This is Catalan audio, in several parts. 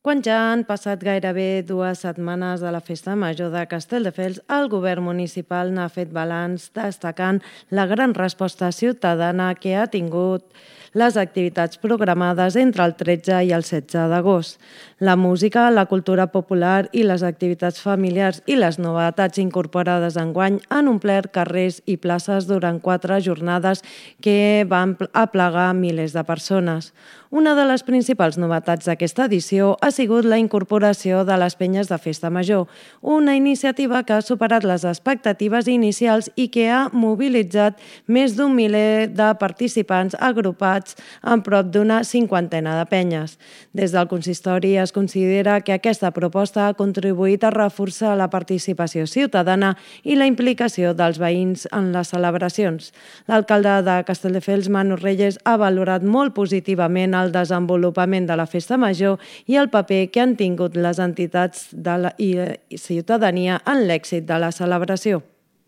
Quan ja han passat gairebé 2 setmanes de la Festa Major de Castelldefels, el govern municipal n'ha fet balanç destacant la gran resposta ciutadana que ha tingut les activitats programades entre el 13 i el 16 d'agost. La música, la cultura popular i les activitats familiars i les novetats incorporades enguany han omplert carrers i places durant 4 jornades que van aplegar milers de persones. Una de les principals novetats d'aquesta edició ha sigut la incorporació de les penyes de Festa Major, una iniciativa que ha superat les expectatives inicials i que ha mobilitzat més d'un miler de participants agrupats en prop d'una cinquantena de penyes. Des del consistori es considera que aquesta proposta ha contribuït a reforçar la participació ciutadana i la implicació dels veïns en les celebracions. L'alcalde de Castelldefels, Manu Reyes, ha valorat molt positivament el desenvolupament de la Festa Major i el paper que han tingut les entitats i ciutadania en l'èxit de la celebració.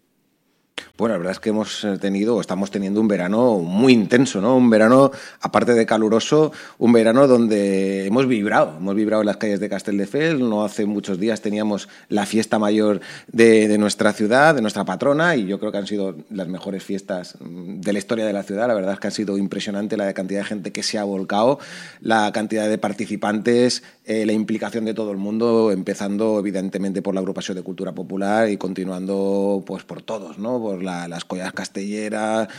Bueno, la verdad es que estamos teniendo un verano muy intenso, ¿no? Un verano, aparte de caluroso, un verano donde hemos vibrado en las calles de Castelldefels. No hace muchos días teníamos la fiesta mayor de nuestra ciudad, de nuestra patrona, y yo creo que han sido las mejores fiestas de la historia de la ciudad. La verdad es que ha sido impresionante la cantidad de gente que se ha volcado, la cantidad de participantes, la implicación de todo el mundo, empezando evidentemente por la agrupación de cultura popular y continuando pues por todos, ¿no? Por las collas castelleras,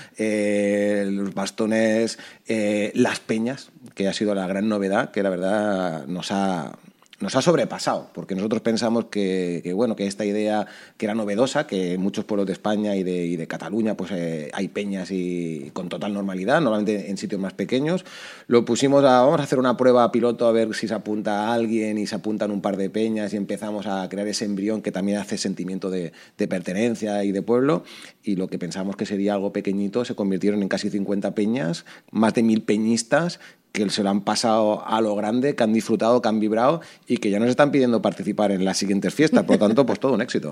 los bastones, las peñas, que ha sido la gran novedad, que la verdad nos ha sobrepasado, porque nosotros pensamos que esta idea que era novedosa, que en muchos pueblos de España y de Cataluña pues hay peñas y con total normalidad, normalmente en sitios más pequeños, lo pusimos vamos a hacer una prueba piloto a ver si se apunta a alguien y se apuntan un par de peñas y empezamos a crear ese embrión que también hace sentimiento de pertenencia y de pueblo, y lo que pensamos que sería algo pequeñito se convirtieron en casi 50 peñas, más de 1000 peñistas que se lo han pasado a lo grande, que han disfrutado, que han vibrado y que ya nos están pidiendo participar en las siguientes fiestas. Por lo tanto, pues todo un éxito.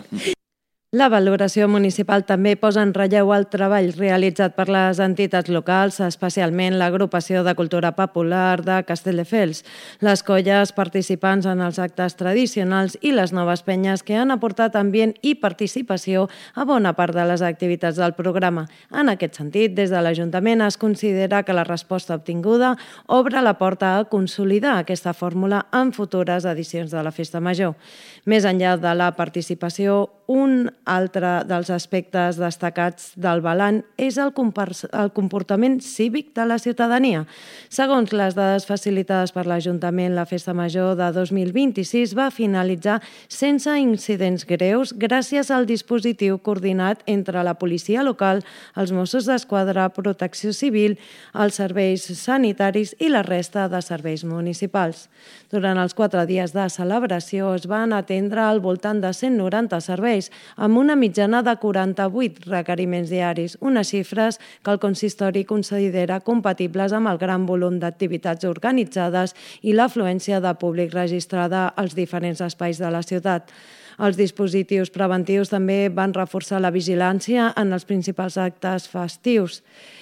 La valoració municipal també posa en relleu el treball realitzat per les entitats locals, especialment l'agrupació de cultura popular de Castelldefels, les colles participants en els actes tradicionals i les noves penyes que han aportat ambient i participació a bona part de les activitats del programa. En aquest sentit, des de l'Ajuntament es considera que la resposta obtinguda obre la porta a consolidar aquesta fórmula en futures edicions de la Festa Major. Més enllà de la participació, un altre dels aspectes destacats del balanç és el comportament cívic de la ciutadania. Segons les dades facilitades per l'Ajuntament, la Festa Major de 2026 va finalitzar sense incidents greus gràcies al dispositiu coordinat entre la policia local, els Mossos d'Esquadra, Protecció Civil, els serveis sanitaris i la resta de serveis municipals. Durant els 4 dies de celebració es van atendre al voltant de 190 serveis, amb una mitjana de 48 requeriments diaris, unes xifres que el consistori considera compatibles amb el gran volum d'activitats organitzades i l'afluència de públic registrada als diferents espais de la ciutat. Els dispositius preventius també van reforçar la vigilància en els principals actes festius,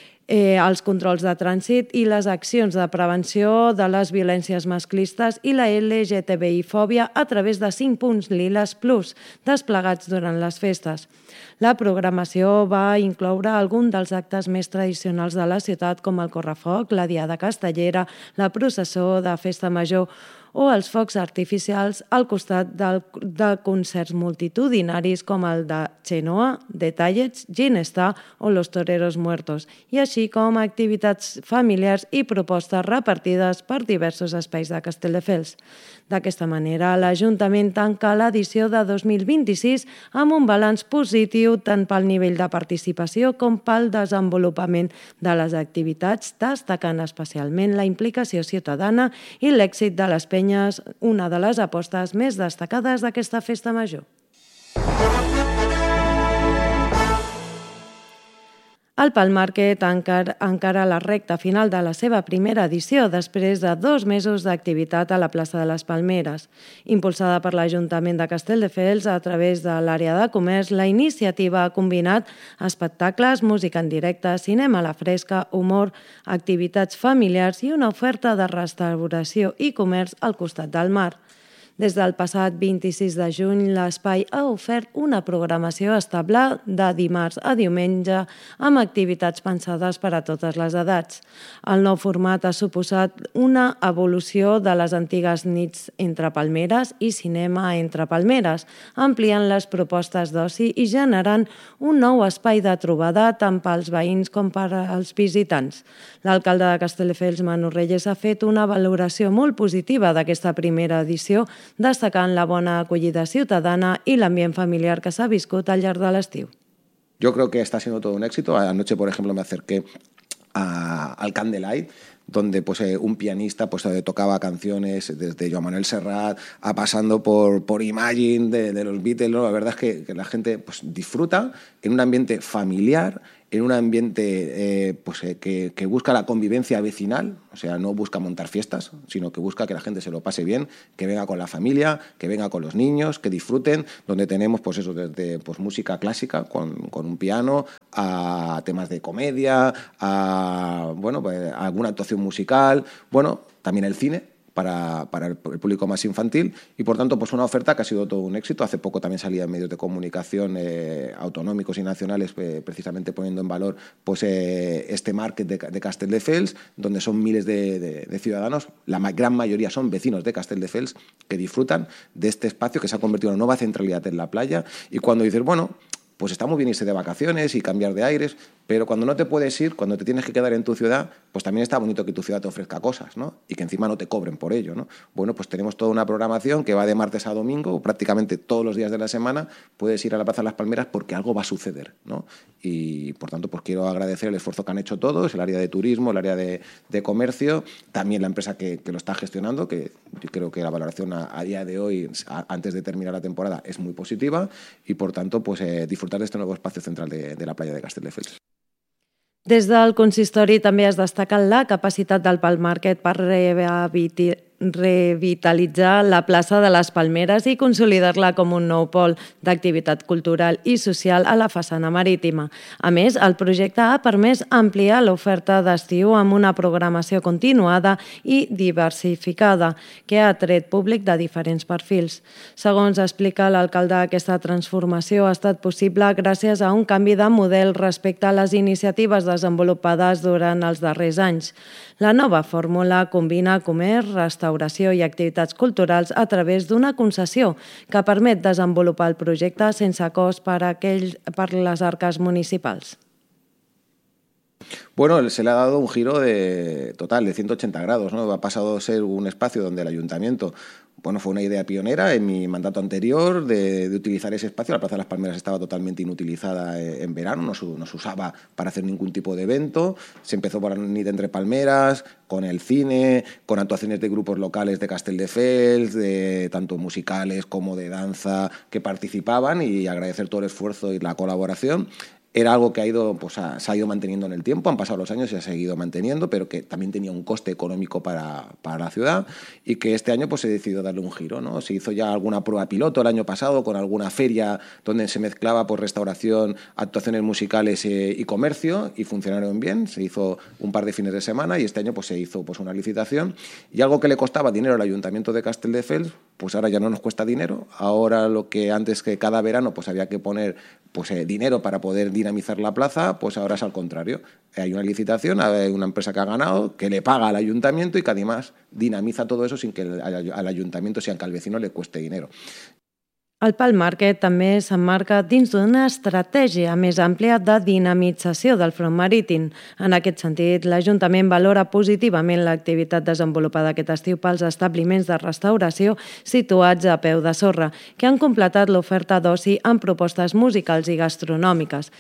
els controls de trànsit i les accions de prevenció de les violències masclistes i la LGTBI-fòbia a través de 5 punts liles plus desplegats durant les festes. La programació va incloure alguns dels actes més tradicionals de la ciutat, com el correfoc, la diada castellera, la processó de Festa Major o els focs artificials al costat de concerts multitudinaris com el de Chenoa, Detalles, Ginestà o Los Toreros Muertos, i així com activitats familiars i propostes repartides per diversos espais de Castelldefels. D'aquesta manera, l'Ajuntament tanca l'edició de 2026 amb un balanç positiu tant pel nivell de participació com pel desenvolupament de les activitats, destacant especialment la implicació ciutadana i l'èxit de les penyes, una de les apostes més destacades d'aquesta Festa Major. El Pal Market encara la recta final de la seva primera edició després de 2 mesos d'activitat a la plaça de les Palmeres. Impulsada per l'Ajuntament de Castelldefels a través de l'àrea de comerç, la iniciativa ha combinat espectacles, música en directe, cinema a la fresca, humor, activitats familiars i una oferta de restauració i comerç al costat del mar. Des del passat 26 de juny, l'espai ha ofert una programació estable de dimarts a diumenge amb activitats pensades per a totes les edats. El nou format ha suposat una evolució de les antigues nits entre palmeres i cinema entre palmeres, ampliant les propostes d'oci i generant un nou espai de trobada tant pels veïns com per als visitants. L'alcalde de Castelldefels, Manu Reyes, ha fet una valoració molt positiva d'aquesta primera edició, destacant la bona acollida ciutadana y l'ambient familiar que s'ha viscut al llarg de l'estiu. Yo creo que está siendo todo un éxito. Anoche, por ejemplo, me acerqué al Candlelight, donde pues, un pianista pues, tocaba canciones desde Joan Manuel Serrat a pasando por Imagine de los Beatles, ¿no? La verdad es que la gente pues, disfruta en un ambiente familiar, en un ambiente que busca la convivencia vecinal, o sea, no busca montar fiestas, sino que busca que la gente se lo pase bien, que venga con la familia, que venga con los niños, que disfruten, donde tenemos pues eso, desde pues, música clásica con un piano, a temas de comedia, a bueno, pues, alguna actuación musical, bueno, también el cine, para el público más infantil y, por tanto, pues una oferta que ha sido todo un éxito. Hace poco también salía en medios de comunicación autonómicos y nacionales precisamente poniendo en valor pues, este market de Castelldefels, donde son miles de ciudadanos, la gran mayoría son vecinos de Castelldefels que disfrutan de este espacio que se ha convertido en una nueva centralidad en la playa y cuando dices, bueno, pues está muy bien irse de vacaciones y cambiar de aires, pero cuando no te puedes ir, cuando te tienes que quedar en tu ciudad, pues también está bonito que tu ciudad te ofrezca cosas, ¿no? Y que encima no te cobren por ello, ¿no? Bueno, pues tenemos toda una programación que va de martes a domingo, prácticamente todos los días de la semana puedes ir a la Plaza de las Palmeras porque algo va a suceder, ¿no? Y, por tanto, pues quiero agradecer el esfuerzo que han hecho todos, el área de turismo, el área de comercio, también la empresa que lo está gestionando, que yo creo que la valoración a día de hoy, antes de terminar la temporada, es muy positiva y, por tanto, pues disfrutar de este nuevo espacio central de la playa de Castelldefels. Des del consistori també es destaca la capacitat del Pal Market per revitalitzar la plaça de les Palmeres i consolidar-la com un nou pol d'activitat cultural i social a la façana marítima. A més, el projecte ha permès ampliar l'oferta d'estiu amb una programació continuada i diversificada que ha atret públic de diferents perfils. Segons explica l'alcalde, aquesta transformació ha estat possible gràcies a un canvi de model respecte a les iniciatives desenvolupades durant els darrers anys. La nova fórmula combina comerç, restauració i activitats culturals a través d'una concessió que permet desenvolupar el projecte sense cost per les arques municipals. Bueno, se le ha dado un giro total de 180 grados, ¿no? Ha pasado a ser un espacio donde el ayuntamiento, bueno, fue una idea pionera en mi mandato anterior de utilizar ese espacio. La Plaza de las Palmeras estaba totalmente inutilizada en verano, no se usaba para hacer ningún tipo de evento. Se empezó por la nit entre palmeras, con el cine, con actuaciones de grupos locales de Castelldefels, de tanto musicales como de danza que participaban y agradecer todo el esfuerzo y la colaboración. Era algo que se ha ido manteniendo en el tiempo, han pasado los años y se ha seguido manteniendo, pero que también tenía un coste económico para la ciudad y que este año pues, se decidió darle un giro, ¿no? Se hizo ya alguna prueba piloto el año pasado con alguna feria donde se mezclaba por restauración, actuaciones musicales y comercio y funcionaron bien. Se hizo un par de fines de semana y este año pues, se hizo pues, una licitación y algo que le costaba dinero al Ayuntamiento de Castelldefels, pues ahora ya no nos cuesta dinero. Ahora lo que antes que cada verano pues, había que poner pues, dinero para poder dinamizar la plaza, pues ahora es al contrario. Hay una licitación, hay una empresa que ha ganado, que le paga al ayuntamiento y que además dinamiza todo eso sin que al ayuntamiento, si al vecino le cueste dinero. El Pal Market també s'emmarca dins d'una estratègia més àmplia de dinamització del front marítim. En aquest sentit, l'Ajuntament valora positivament l'activitat desenvolupada aquest estiu pels establiments de restauració situats a peu de sorra, que han completat l'oferta d'oci amb propostes musicals i gastronòmiques.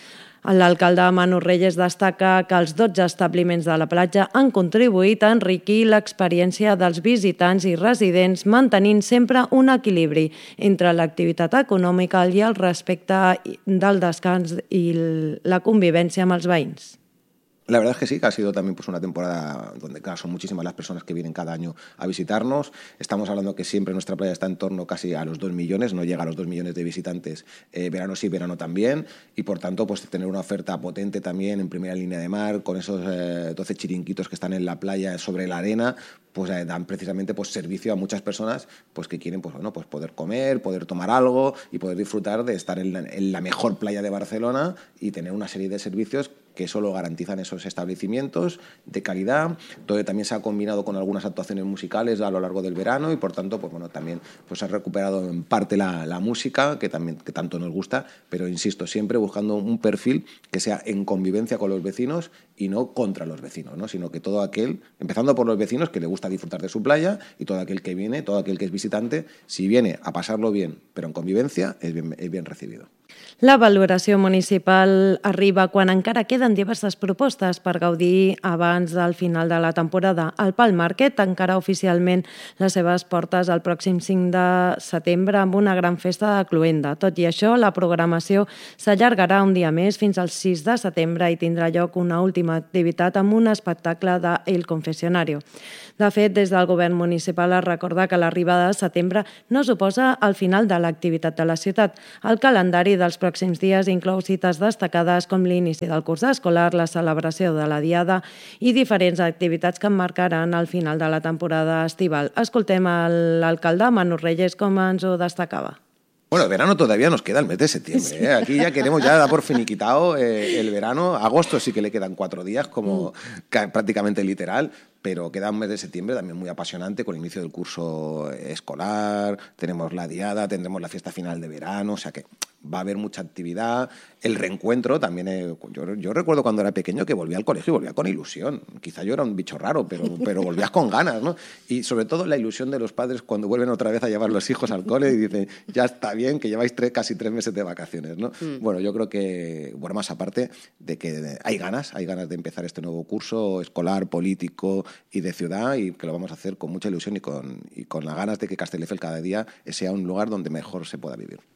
L'alcalde Manu Reyes destaca que els 12 establiments de la platja han contribuït a enriquir l'experiència dels visitants i residents, mantenint sempre un equilibri entre l'activitat econòmica i el respecte del descans i la convivència amb els veïns. La verdad es que sí, que ha sido también pues una temporada donde, claro, son muchísimas las personas que vienen cada año a visitarnos. Estamos hablando que siempre nuestra playa está en torno casi a los 2 millones, no llega a los 2 millones de visitantes, verano sí, verano también, y por tanto pues tener una oferta potente también en primera línea de mar, con esos 12 chiringuitos que están en la playa sobre la arena, pues dan precisamente pues servicio a muchas personas pues que quieren pues poder comer, poder tomar algo y poder disfrutar de estar en la mejor playa de Barcelona y tener una serie de servicios que solo garantizan esos establecimientos de calidad. Todo también se ha combinado con algunas actuaciones musicales a lo largo del verano y por tanto también se ha recuperado en parte la música que tanto nos gusta, pero insisto, siempre buscando un perfil que sea en convivencia con los vecinos y no contra los vecinos, ¿no? Sino que todo aquel, empezando por los vecinos que le gusta disfrutar de su playa, y todo aquel que viene, todo aquel que es visitante, si viene a pasarlo bien, pero en convivencia, es bien recibido. La valoració municipal arriba quan encara queden diverses propostes per gaudir abans del final de la temporada. El Palm Market tancarà oficialment les seves portes el pròxim 5 de setembre amb una gran festa de cloenda. Tot i això, la programació s'allargarà un dia més fins al 6 de setembre i tindrà lloc una última activitat amb un espectacle de El Confessionario. De fet, des del govern municipal es recorda que l'arribada de setembre no suposa el final de l'activitat de la ciutat. El calendari dels pròxims dies inclou cites destacades com l'inici del curs escolar, la celebració de la Diada i diferents activitats que marcaran el final de la temporada estival. Escoltem l'alcalde Manu Reyes com ens ho destacava. Bueno, el verano todavía nos queda el mes de septiembre, ¿eh? Aquí ya queremos, ya da por finiquitado el verano. Agosto sí que le quedan 4 días, como prácticamente literal, pero queda un mes de septiembre también muy apasionante con el inicio del curso escolar, tenemos la Diada, tendremos la fiesta final de verano, o sea que va a haber mucha actividad. El reencuentro también, yo recuerdo cuando era pequeño que volvía al colegio y volvía con ilusión. Quizá yo era un bicho raro, pero volvías con ganas, ¿no? Y sobre todo la ilusión de los padres cuando vuelven otra vez a llevar los hijos al cole y dicen, ya está bien, que lleváis casi 3 meses de vacaciones, ¿no? Bueno, yo creo que, bueno, más aparte de que hay ganas de empezar este nuevo curso escolar, político y de ciudad, y que lo vamos a hacer con mucha ilusión y con las ganas de que Castelldefels cada día sea un lugar donde mejor se pueda vivir.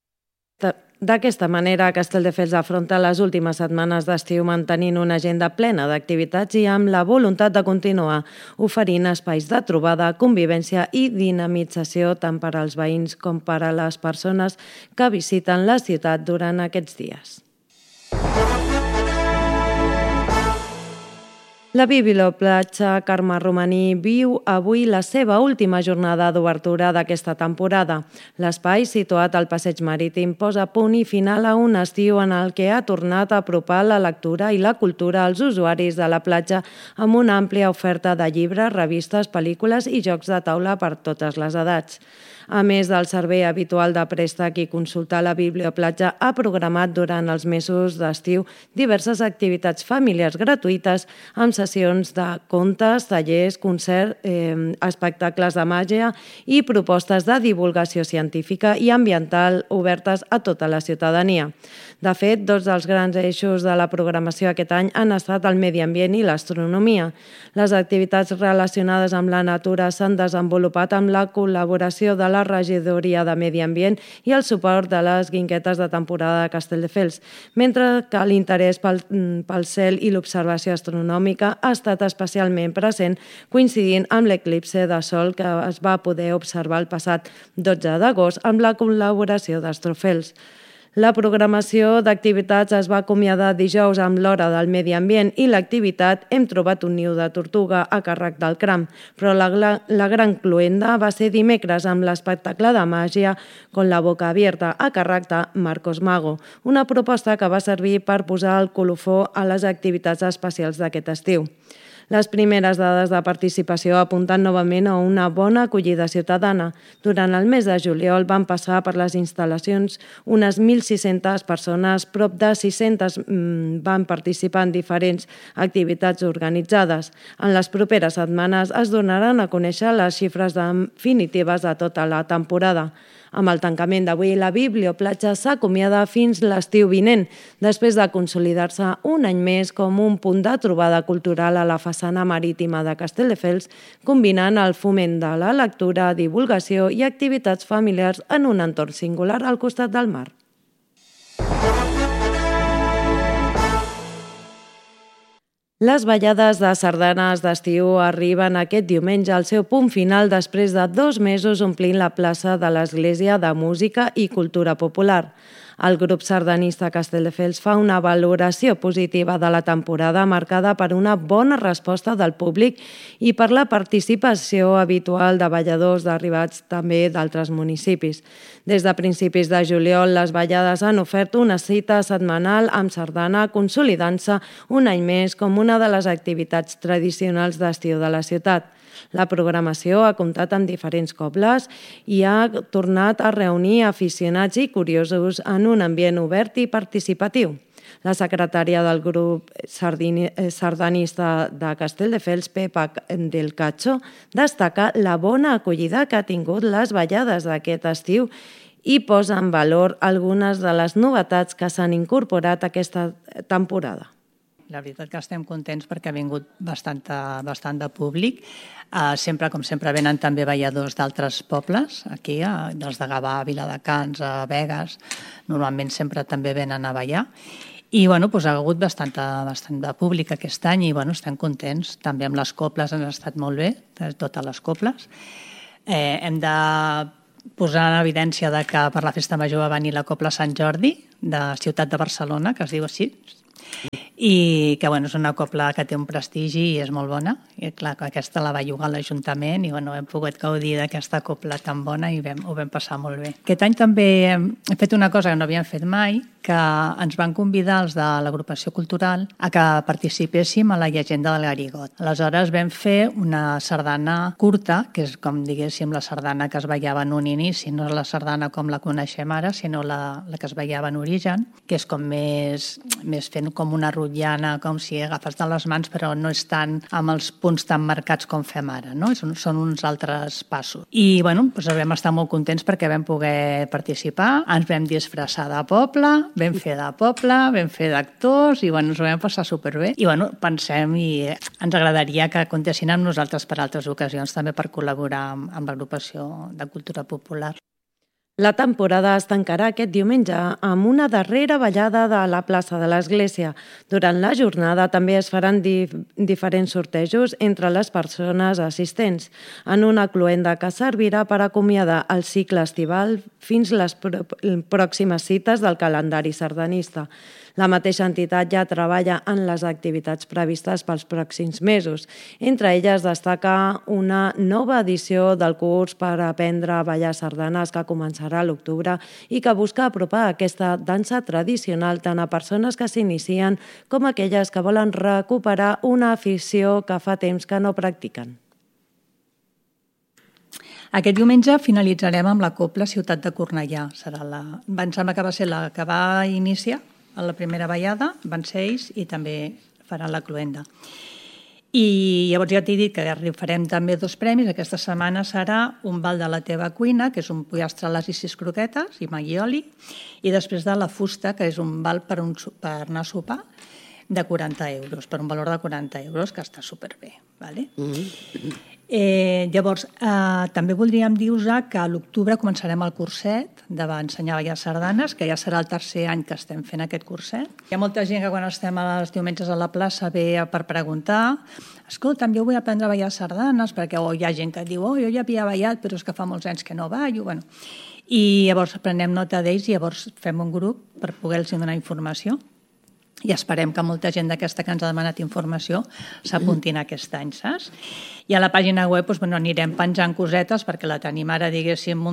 D'aquesta manera, Castelldefels afronta les últimes setmanes d'estiu mantenint una agenda plena d'activitats i amb la voluntat de continuar oferint espais de trobada, convivència i dinamització tant per als veïns com per a les persones que visiten la ciutat durant aquests dies. La Biblioplatja Carme Romaní viu avui la seva última jornada d'obertura d'aquesta temporada. L'espai, situat al Passeig Marítim, posa punt i final a un estiu en el que ha tornat a apropar la lectura i la cultura als usuaris de la platja amb una àmplia oferta de llibres, revistes, pel·lícules i jocs de taula per totes les edats. A més del servei habitual de préstec i consultar la Biblioplatja, ha programat durant els mesos d'estiu diverses activitats familiars gratuïtes amb sessions de contes, tallers, concerts, espectacles de màgia i propostes de divulgació científica i ambiental obertes a tota la ciutadania. De fet, 2 dels grans eixos de la programació aquest any han estat el medi ambient i l'astronomia. Les activitats relacionades amb la natura s'han desenvolupat amb la col·laboració de la Regidoria de Medi Ambient i el suport de les guinguetes de temporada de Castelldefels, mentre que l'interès pel cel i l'observació astronòmica ha estat especialment present coincidint amb l'eclipse de sol que es va poder observar el passat 12 d'agost amb la col·laboració d'Astrofels. La programació d'activitats es va acomiadar dijous amb l'hora del medi ambient i l'activitat Hem trobat un niu de tortuga a càrrec del CRAM, però la gran cloenda va ser dimecres amb l'espectacle de màgia con la boca abierta a càrrec de Marcos Mago, una proposta que va servir per posar el colofó a les activitats especials d'aquest estiu. Les primeres dades de participació apunten novament a una bona acollida ciutadana. Durant el mes de juliol van passar per les instal·lacions unes 1.600 persones, prop de 600 van participar en diferents activitats organitzades. En les properes setmanes es donaran a conèixer les xifres definitives de tota la temporada. Amb el tancament d'avui, la Biblioplatja s'acomiada fins l'estiu vinent, després de consolidar-se un any més com un punt de trobada cultural a la façana marítima de Castelldefels, combinant el foment de la lectura, divulgació i activitats familiars en un entorn singular al costat del mar. Les ballades de sardanes d'estiu arriben aquest diumenge al seu punt final després de 2 mesos omplint la plaça de l'Església de Música i Cultura Popular. El grup sardanista Castelldefels fa una valoració positiva de la temporada marcada per una bona resposta del públic i per la participació habitual de balladors arribats també d'altres municipis. Des de principis de juliol, les ballades han ofert una cita setmanal amb sardana, consolidant-se un any més com una de les activitats tradicionals d'estiu de la ciutat. La programació ha comptat amb diferents cobles i ha tornat a reunir aficionats i curiosos en un ambient obert i participatiu. La secretària del grup sardanista de Castelldefels, Pepa del Cacho, destaca la bona acollida que ha tingut les ballades d'aquest estiu i posa en valor algunes de les novetats que s'han incorporat aquesta temporada. La veritat que estem contents perquè ha vingut bastant de públic. Com sempre, venen també balladors d'altres pobles, aquí, dels de Gavà, Viladecans, Begues. Normalment sempre també venen a ballar. I ha hagut bastant de públic aquest any i estem contents. També amb les coples han estat molt bé, totes les coples. Hem de posar en evidència que per la Festa Major va venir la Copla Sant Jordi, de Ciutat de Barcelona, que es diu així, i que és una copla que té un prestigi i és molt bona. I clar, aquesta la va llogar l'Ajuntament i hem pogut gaudir d'aquesta copla tan bona i ho vam passar molt bé. Aquest any també hem fet una cosa que no havíem fet mai, que ens van convidar els de l'agrupació cultural a que participéssim a la llegenda del Garigot. Aleshores vam fer una sardana curta, que és com diguéssim la sardana que es ballava en un inici, no és la sardana com la coneixem ara, sinó la que es ballava en origen, que és com més fent com una rotllana, com si agafes de les mans, però no és tant amb els punts tan marcats com fem ara, no? Són uns altres passos. I vam estar molt contents perquè vam poder participar, ens vam disfressar de poble, vam fer d'actors i ens ho vam passar superbé. I pensem i ens agradaria que comptessin amb nosaltres per altres ocasions, també per col·laborar amb l'agrupació de cultura popular. La temporada es tancarà aquest diumenge amb una darrera ballada de la plaça de l'Església. Durant la jornada també es faran diferents sortejos entre les persones assistents, en una cloenda que servirà per acomiadar el cicle estival fins les pròximes cites del calendari sardanista. La mateixa entitat ja treballa en les activitats previstes pels pròxims mesos. Entre elles destaca una nova edició del curs per aprendre a ballar sardanes que començarà a l'octubre i que busca apropar aquesta dansa tradicional tant a persones que s'inicien com a aquelles que volen recuperar una afició que fa temps que no practiquen. Aquest diumenge finalitzarem amb la copla Ciutat de Cornellà. Em sembla que va ser la que va iniciar a la primera ballada, van ser ells i també faran la cloenda. I llavors ja t'he dit que farem també 2 premis. Aquesta setmana serà un bal de la teva cuina, que és un pollastre a les 6 croquetes i maggioli, i després de la fusta, que és un bal per anar a sopar de 40 euros, per un valor de 40 euros, que està superbé. Vale? Llavors, també voldríem dir-vos que a l'octubre començarem el curset d'ensenyar a ballar sardanes, que ja serà el 3è any que estem fent aquest curset. Hi ha molta gent que quan estem els diumenges a la plaça ve per preguntar: escolta'm, jo vull aprendre a ballar sardanes, perquè hi ha gent que diu: jo ja havia ballat, però és que fa molts anys que no ballo. I llavors prenem nota d'ells i llavors fem un grup per poder-los donar informació. I esperem que molta gent d'aquesta que ens ha demanat informació s'apuntin aquest any, saps? I a la pàgina web anirem penjant cosetes perquè la tenim ara, diguéssim,